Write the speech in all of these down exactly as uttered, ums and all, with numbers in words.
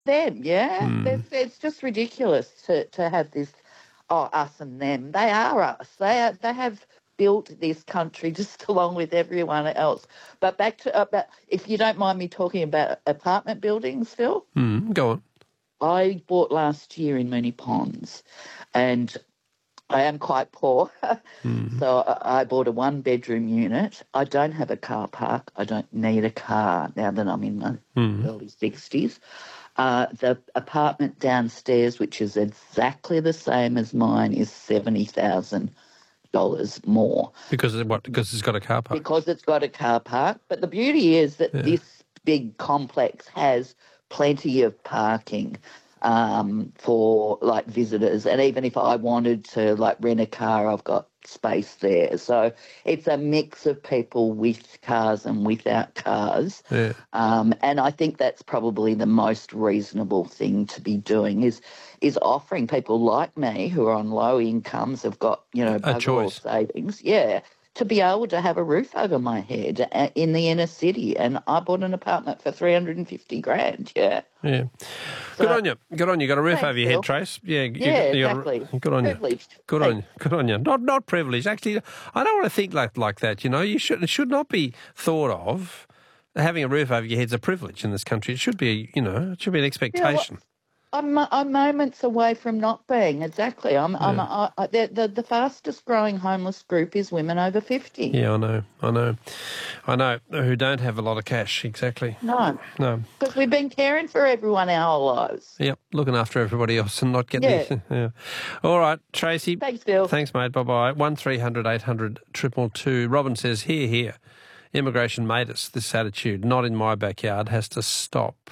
them, yeah. Mm. It's, it's just ridiculous to, to have this, oh, us and them. They are us. They are, they have built this country just along with everyone else. But back to, about, if you don't mind me talking about apartment buildings, Phil. Mm. Go on. I bought last year in Moonee Ponds, and I am quite poor, Mm. so I I bought a one-bedroom unit. I don't have a car park. I don't need a car now that I'm in my Mm. early sixties. Uh, the apartment downstairs, which is exactly the same as mine, is seventy thousand dollars more. Because of what? Because it's got a car park. Because it's got a car park. But the beauty is that Yeah. this big complex has plenty of parking um, for, like, visitors. And even if I wanted to, like, rent a car, I've got space there. So it's a mix of people with cars and without cars. Yeah. Um, and I think that's probably the most reasonable thing to be doing is is offering people like me who are on low incomes, have got, you know, bugger all choice. savings, yeah, to be able to have a roof over my head uh, in the inner city. And I bought an apartment for three hundred fifty grand, yeah. Yeah. So, Good on you. Good on you. Got a roof Thanks, over your Phil. head, Trace. Yeah. You, Yeah, you got exactly. a, good on you. Privileged. Good on Thanks. you. Good on you. Not not privileged. Actually, I don't want to think like like that. You know, you should it should not be thought of. Having a roof over your head's a privilege in this country. It should be, you know, it should be an expectation. Yeah, I'm, I'm moments away from not being, exactly. I'm, I'm, Yeah. I, I, the, the, the fastest growing homeless group is women over fifty. Yeah, I know, I know. I know, who don't have a lot of cash, exactly. No. No. Because we've been caring for everyone our whole lives. Yep, looking after everybody else and not getting... Yeah. The, yeah. All right, Tracy. Thanks, Phil. Thanks, mate. Bye-bye. one three hundred eight hundred two two two. Robin says, here, here. Immigration made us. This attitude, not in my backyard, has to stop.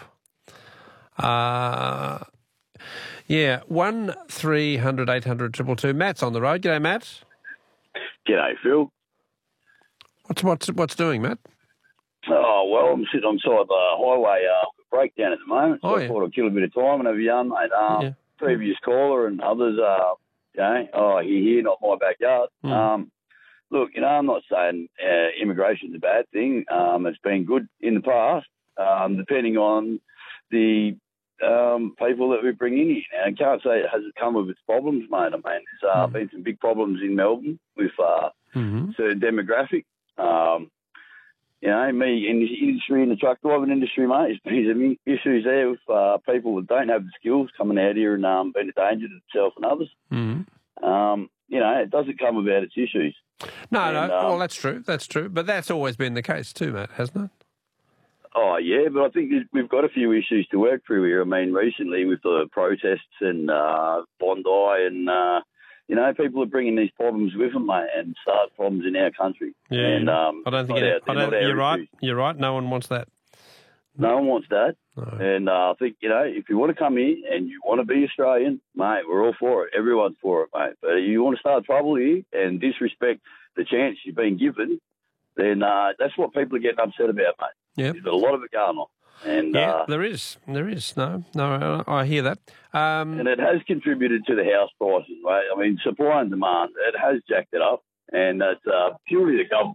Uh... Yeah, one three hundred eight hundred two two two. Matt's on the road. G'day, Matt. G'day, Phil. What's what's what's doing, Matt? Oh, well, I'm sitting on side of the highway uh, breakdown at the moment, so Oh, I yeah. thought I'd kill a bit of time and have a yarn, mate. Um, Yeah. Previous caller and others, uh, you know, oh, here, here, not my backyard. Mm. Um, look, you know, I'm not saying uh, immigration's a bad thing. Um, it's been good in the past, um, depending on the um, people that we bring in here. Now, I can't say it hasn't come with its problems, mate. I mean, there's uh, Mm. been some big problems in Melbourne with uh, Mm-hmm. certain demographic. Um, you know, me in the industry, in the truck driving industry, mate, there's some issues there with uh, people that don't have the skills coming out here and um, being a danger to themselves and others. Mm-hmm. Um, you know, it doesn't come without its issues. No, And, no. um, well, that's true. That's true. But that's always been the case too, Matt, hasn't it? Oh, yeah, but I think there's- we've got a few issues to work through here. I mean, recently with the protests and uh, Bondi and, uh, you know, people are bringing these problems with them, mate, and start problems in our country. Yeah. And, um, I don't think not it, our- I they're don't, not our you're right. issues. You're right. No one wants that. No one wants that. No. And uh, I think, you know, if you want to come here and you want to be Australian, mate, we're all for it. Everyone's for it, mate. But if you want to start trouble here and disrespect the chance you've been given, then uh, that's what people are getting upset about, mate. Yep. There's a lot of it going on. And, Yeah, uh, there is. There is. No, no, I I hear that. Um, and it has contributed to the house prices, mate. I mean, supply and demand, it has jacked it up. And it's uh, purely the government.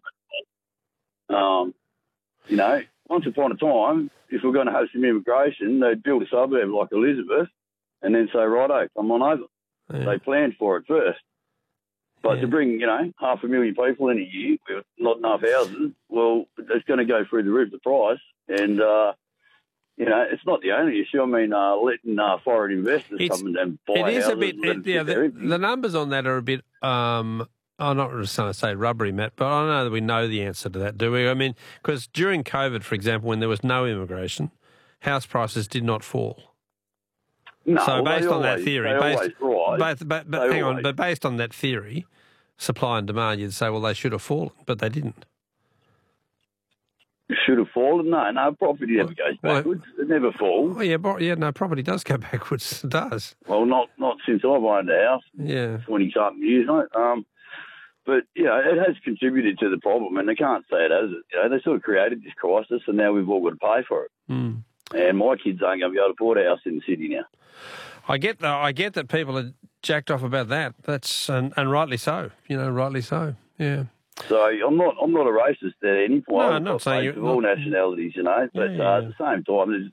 Um, you know, once upon a time, if we're going to have some immigration, they'd build a suburb like Elizabeth and then say, righto, come on over. yeah. They planned for it first. But Yeah. to bring, you know, half a million people in a year with not enough houses, well, it's going to go through the roof, the price. And, uh, you know, it's not the only issue. I mean, uh, letting uh, foreign investors It's- come and buy It is houses a bit. and let It, them yeah, sit there the, empty. the numbers on that are a bit. Um, I'm not just going to say rubbery, Matt, but I know that we know the answer to that, do we? I mean, because during COVID, for example, when there was no immigration, house prices did not fall. No, so well, based they on that always- theory, they based, always rise. but, but, but They hang on, always- but based on that theory, supply and demand, you'd say, well, they should have fallen, but they didn't. Should have fallen. No, no, property never goes Well, backwards. It never falls. Oh yeah, but, yeah, no, property does go backwards. It does. Well, not not since I've owned a house, Yeah. twenty-something years, mate. Um, but, you know, it has contributed to the problem, and they can't say it hasn't. You know, they sort of created this crisis, and now we've all got to pay for it. Mm. And my kids aren't going to be able to afford a house in the city now. I get that. I get that people are jacked off about that. That's and, and rightly so. You know, rightly so. Yeah. So I'm not I'm not a racist at any point. No, I've not got saying mates you- of all not- nationalities, you know. But Yeah, uh, yeah. at the same time, there's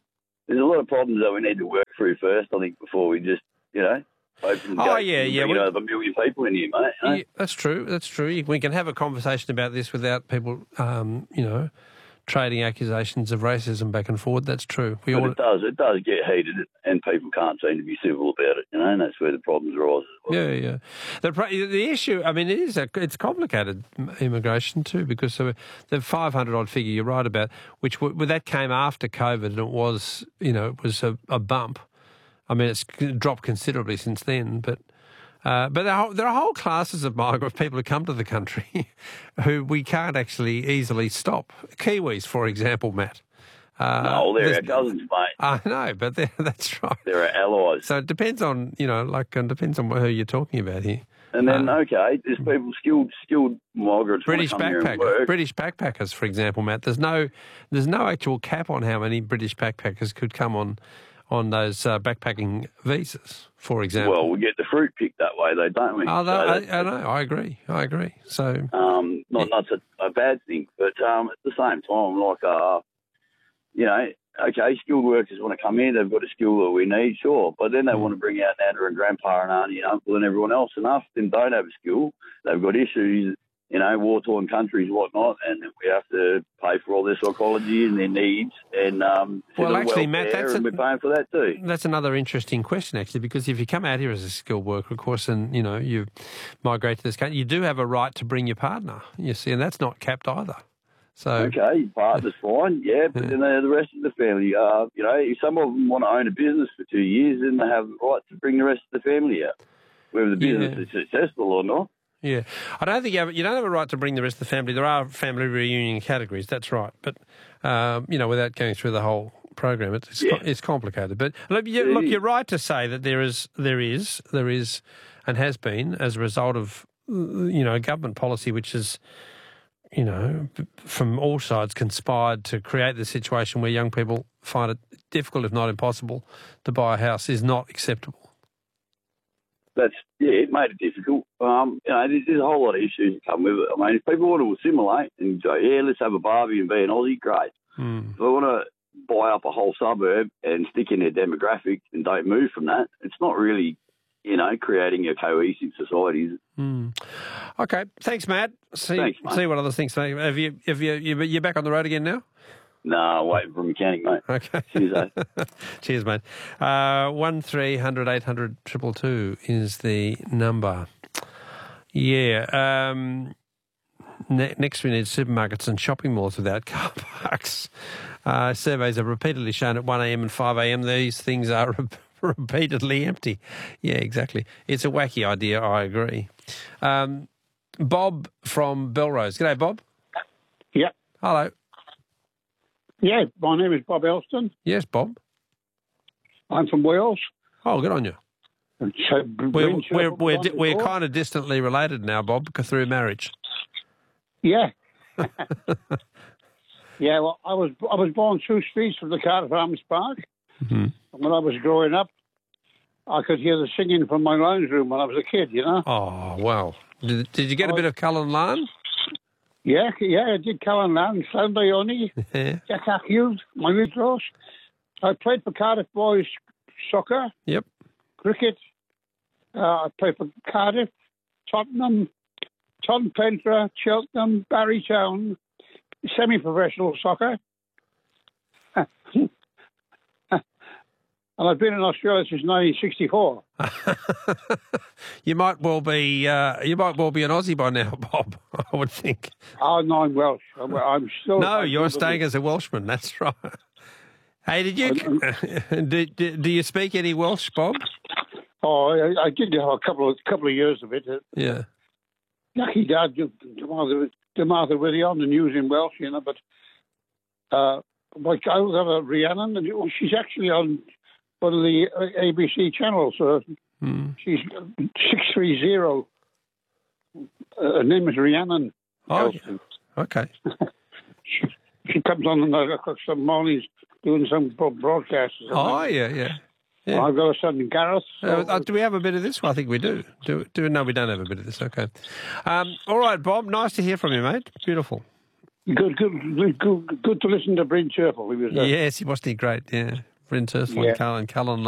there's a lot of problems that we need to work through first, I think, before we just, you know, open Oh, go, yeah, yeah. bring over a million people in here, mate. You know? Yeah, that's true. That's true. We can have a conversation about this without people, um, you know, trading accusations of racism back and forward. That's true. We but all... it does. It does get heated, and people can't seem to be civil about it, you know, and that's where the problems arise. Well. Yeah, yeah. The the issue, I mean, it is a, it's complicated, immigration too, because of the five hundred odd figure you're right about, which well, that came after COVID, and it was, you know, it was a, a bump. I mean, it's dropped considerably since then, but uh, but there are, there are whole classes of migrant people who come to the country who we can't actually easily stop. Kiwis, for example, Matt. Uh, no, they're our cousins, mate. I know, but that's right. They're our allies. So it depends on, you know, like, it depends on who you're talking about here. And then, uh, okay, there's people, skilled skilled migrants. British backpackers. British backpackers, for example, Matt. There's no there's no actual cap on how many British backpackers could come on on those uh, backpacking visas, for example. Well, we get the fruit picked that way, though, don't we? Oh, no, so I, I know. I agree. I agree. So, um, not not a, a bad thing, but um, at the same time, like, uh, you know, okay, skilled workers want to come in, they've got a skill that we need, sure, but then they mm. want to bring out nana and grandpa and auntie and uncle and everyone else, and half of them don't have a skill. They've got issues, you know, war-torn countries, whatnot, and we have to pay for all their psychology and their needs. And um, well, actually, Matt, that's and a, we're paying for that too. That's another interesting question, actually, because if you come out here as a skilled worker, of course, and you know you migrate to this country, you do have a right to bring your partner. You see, and that's not capped either. So okay, partner's fine, yeah, but yeah. then the rest of the family, uh, you know, if some of them want to own a business for two years, then they have the right to bring the rest of the family out, whether the business yeah. is successful or not. Yeah, I don't think you have, you don't have a right to bring the rest of the family. There are family reunion categories, that's right, but um, you know, without going through the whole program, it's yeah. it's complicated. But look, you, look, you're right to say that there is there is there is and has been as a result of you know government policy, which is you know from all sides conspired to create the situation where young people find it difficult, if not impossible, to buy a house is not acceptable. That's, yeah, it made it difficult. Um, you know, there's, there's a whole lot of issues that come with it. I mean, if people want to assimilate and go, yeah, let's have a barbie and be an Aussie, great. Mm. If they want to buy up a whole suburb and stick in their demographic and don't move from that, it's not really, you know, creating a cohesive society. Mm. Okay, thanks, Matt. See, thanks, mate. See what other things. Have you? Have you? You're back on the road again now? No, waiting for a mechanic, mate. Okay. Cheers, eh? Cheers, mate. Uh, one three hundred eight hundred triple two is the number. Yeah. Um, ne- next we need supermarkets and shopping malls without car parks. Uh, surveys have repeatedly shown at one a.m. and five a.m. these things are re- repeatedly empty. Yeah, exactly. It's a wacky idea, I agree. Um, Bob from Belrose. G'day, Bob. Yeah. Hello. Yeah, my name is Bob Elston. Yes, Bob. I'm from Wales. Oh, good on you. So, we're we're we're, di- we're kind of distantly related now, Bob, through marriage. Yeah. yeah. Well, I was I was born two streets from the Cardiff Arms Park. Mm-hmm. When I was growing up, I could hear the singing from my lounge room when I was a kid. You know. Oh wow! Did, did you get a bit of Cullen Lan? Yeah, yeah, I did Cullen Lan, Slan Ioni, yeah. Jack Ackfield, my Midros. I played for Cardiff Boys soccer. Yep. Cricket. Uh, I played for Cardiff, Tottenham, Ton Pentra, Cheltenham, Barrytown, semi-professional soccer. And I've been in Australia since nineteen sixty-four. you might well be uh, you might well be an Aussie by now, Bob. I would think. Oh no, I'm Welsh. I'm, I'm still. No, I'm you're staying as a Welshman. That's right. Hey, did you do, do, do you speak any Welsh, Bob? Oh, I, I did have a couple of couple of years of it. Yeah. Lucky Dad, the Martha Willie on the news in Welsh, you know. But uh, my child have a Rhiannon, and she's actually on one of the A B C channels. So mm. she's six three zero. Uh, her name is Rhiannon. Oh, okay. she, she comes on the, some mornings doing some broadcasts. Oh, yeah, yeah. yeah. I've got a son, Gareth. So. Uh, do we have a bit of this? Well, I think we do. Do, do. No, we don't have a bit of this. Okay. Um, all right, Bob. Nice to hear from you, mate. Beautiful. Good, good, good, good, good to listen to Bryn Churple. He was, uh, yes, he wasn't he great? Yeah. Bryn Tercel Yeah. and Cullen, Cullen